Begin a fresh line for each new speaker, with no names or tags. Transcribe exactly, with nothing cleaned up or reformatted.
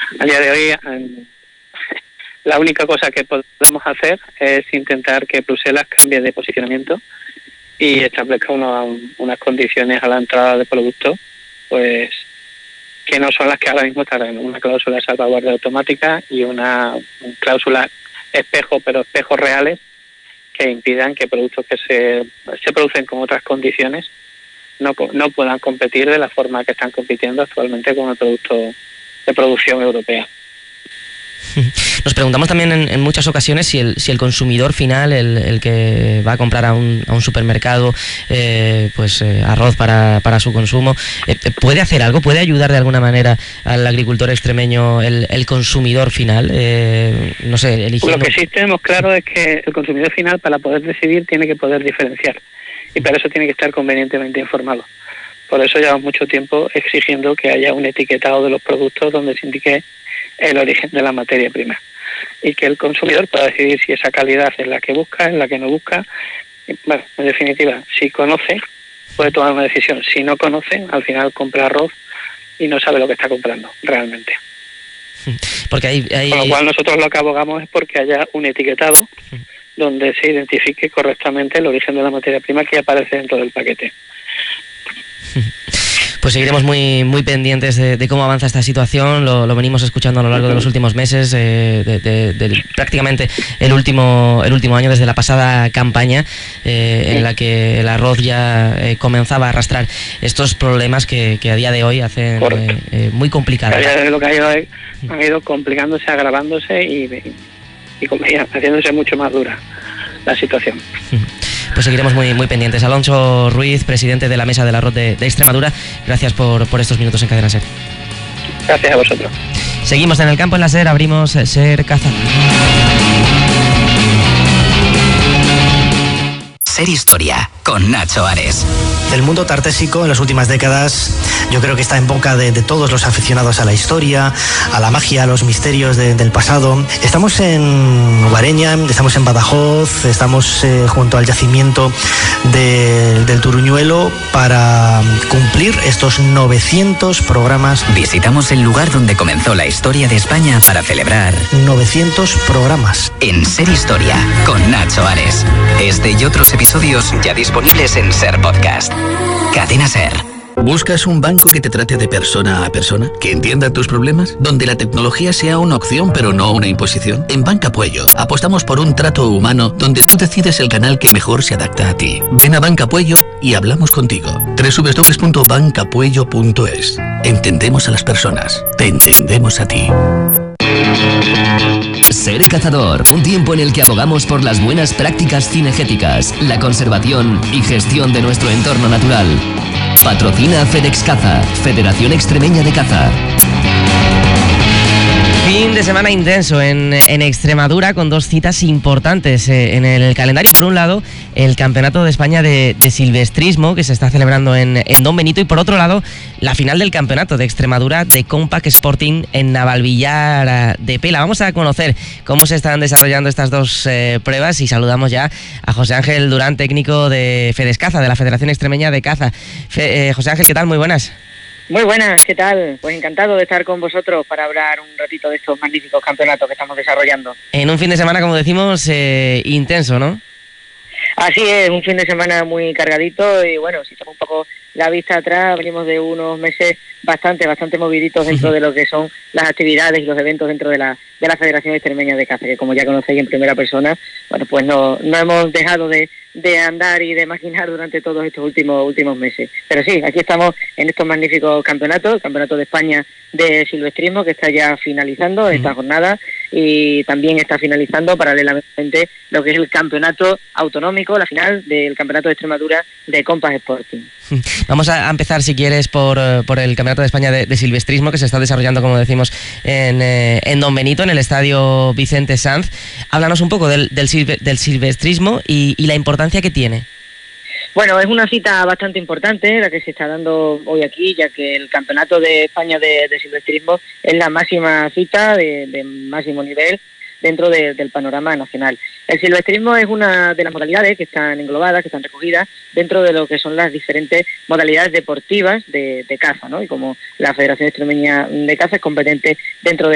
A día de hoy, eh, la única cosa que podemos hacer es intentar que Bruselas cambie de posicionamiento y establezca una, unas condiciones a la entrada de productos, pues que no son las que ahora mismo están, una cláusula de salvaguardia automática y una, una cláusula espejo, pero espejos reales, que impidan que productos que se, se producen con otras condiciones no, no puedan competir de la forma que están compitiendo actualmente con el producto de producción europea.
Nos preguntamos también en, en muchas ocasiones si el, si el consumidor final, el, el que va a comprar a un, a un supermercado eh, pues eh, arroz para, para su consumo, eh, ¿puede hacer algo? ¿Puede ayudar de alguna manera al agricultor extremeño el, el consumidor final? Eh, no sé, eligiendo...
Lo que sí tenemos claro es que el consumidor final, para poder decidir, tiene que poder diferenciar, y para eso tiene que estar convenientemente informado. Por eso llevamos mucho tiempo exigiendo que haya un etiquetado de los productos donde se indique el origen de la materia prima y que el consumidor pueda decidir si esa calidad es la que busca, es la que no busca. Bueno, en definitiva, si conoce, puede tomar una decisión. Si no conoce, al final compra arroz y no sabe lo que está comprando realmente.
Porque hay, hay...
Con lo cual nosotros lo que abogamos es porque haya un etiquetado donde se identifique correctamente el origen de la materia prima que aparece dentro del paquete.
Pues seguiremos muy muy pendientes de, de cómo avanza esta situación. Lo, lo venimos escuchando a lo largo de los últimos meses, eh, de, de, de prácticamente el último el último año, desde la pasada campaña eh, en la que el arroz ya eh, comenzaba a arrastrar estos problemas que, que a día de hoy hacen eh, eh, muy complicado.
A día de hoy lo que ha ido, ha ido complicándose, agravándose y, y, y haciéndose mucho más dura la situación.
Pues seguiremos muy muy pendientes. Alonso Ruiz, presidente de la Mesa del Arroz de, de Extremadura, gracias por, por estos minutos en Cadena SER.
Gracias a vosotros.
Seguimos en el campo en la SER, abrimos SER Caza.
SER Historia, con Nacho Ares.
El mundo tartésico en las últimas décadas yo creo que está en boca de, de todos los aficionados a la historia, a la magia, a los misterios de, del pasado. Estamos en Guareña, estamos en Badajoz, estamos eh, junto al yacimiento de, del Turuñuelo para cumplir estos novecientos programas.
Visitamos el lugar donde comenzó la historia de España para celebrar
novecientos programas.
En SER Historia, con Nacho Ares. Este y otros episodios ya disponibles en SER Podcast. Cadena SER.
¿Buscas un banco que te trate de persona a persona? ¿Que entienda tus problemas? ¿Donde la tecnología sea una opción pero no una imposición? En Banca Puello apostamos por un trato humano donde tú decides el canal que mejor se adapta a ti. Ven a Banca Puello y hablamos contigo. doble u doble u doble u punto banca puello punto es. Entendemos a las personas. Te entendemos a ti.
SER Cazador, un tiempo en el que abogamos por las buenas prácticas cinegéticas, la conservación y gestión de nuestro entorno natural. Patrocina FedEx Caza, Federación Extremeña de Caza.
Fin de semana intenso en, en Extremadura, con dos citas importantes eh, en el calendario. Por un lado, el Campeonato de España de, de Silvestrismo, que se está celebrando en, en Don Benito, y por otro lado, la final del Campeonato de Extremadura de Compact Sporting en Navalvillar de Pela. Vamos a conocer cómo se están desarrollando estas dos eh, pruebas y saludamos ya a José Ángel Durán, técnico de FedEx Caza, de la Federación Extremeña de Caza. Fe, eh, José Ángel, ¿qué tal? Muy buenas.
Muy buenas, ¿qué tal? Pues encantado de estar con vosotros para hablar un ratito de estos magníficos campeonatos que estamos desarrollando.
En un fin de semana, como decimos, eh, intenso, ¿no?
Así es, un fin de semana muy cargadito y bueno, si echamos un poco la vista atrás, venimos de unos meses bastante, bastante moviditos dentro de lo que son las actividades y los eventos dentro de la de la Federación Extremeña de Caza, que como ya conocéis en primera persona, bueno, pues no, no hemos dejado de, de andar y de maquinar durante todos estos últimos últimos meses. Pero sí, aquí estamos en estos magníficos campeonatos, el Campeonato de España de Silvestrismo, que está ya finalizando esta jornada, y también está finalizando paralelamente lo que es el Campeonato Autonómico, la final del Campeonato de Extremadura de Compact Sporting.
Vamos a empezar, si quieres, por, por el Campeonato de España de, de Silvestrismo, que se está desarrollando, como decimos, en, eh, en Don Benito, en el Estadio Vicente Sanz. Háblanos un poco del, del, silve, del silvestrismo y, y la importancia que tiene.
Bueno, es una cita bastante importante la que se está dando hoy aquí, ya que el Campeonato de España de, de Silvestrismo es la máxima cita de, de máximo nivel dentro de, del panorama nacional. El silvestrismo es una de las modalidades que están englobadas, que están recogidas dentro de lo que son las diferentes modalidades deportivas de, de caza, ¿no? Y como la Federación Extremeña de Caza es competente dentro de